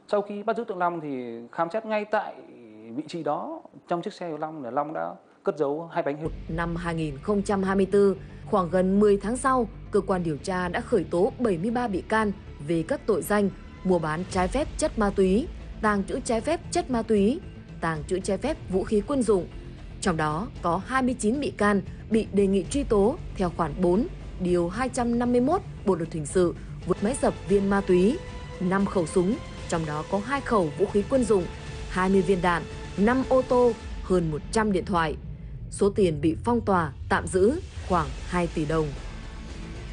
Sau khi bắt giữ Tượng Long thì khám xét ngay tại vị trí đó, trong chiếc xe của Long là Long đã cất giấu 2 bánh heroin. Năm 2024, khoảng gần 10 tháng sau, cơ quan điều tra đã khởi tố 73 bị can về các tội danh mua bán trái phép chất ma túy, tàng trữ trái phép chất ma túy, tàng trữ trái phép vũ khí quân dụng. Trong đó có 29 bị can bị đề nghị truy tố theo khoản 4, điều 251 Bộ luật hình sự với máy dập viên ma túy, 5 khẩu súng, trong đó có 2 khẩu vũ khí quân dụng, 20 viên đạn, 5 ô tô, hơn 100 điện thoại. Số tiền bị phong tỏa, tạm giữ khoảng 2 tỷ đồng.